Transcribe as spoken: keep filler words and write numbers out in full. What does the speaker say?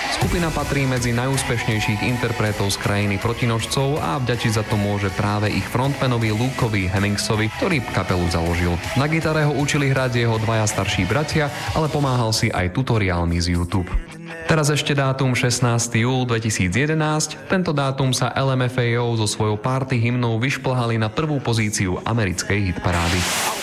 Skupina patrí medzi najúspešnejších interpretov z krajiny protinožcov a vďačiť za to môže práve ich frontmanovi Lukeovi Hemmingsovi, ktorý kapelu založil. Na gitare ho učili hrať jeho dvaja starší bratia, ale pomáhal si aj tutoriálmi z YouTube. Teraz ešte dátum šestnásteho júla dvetisícjedenásť. Tento dátum sa el em ef á ó so svojou party hymnou vyšplhali na prvú pozíciu americkej hitparády.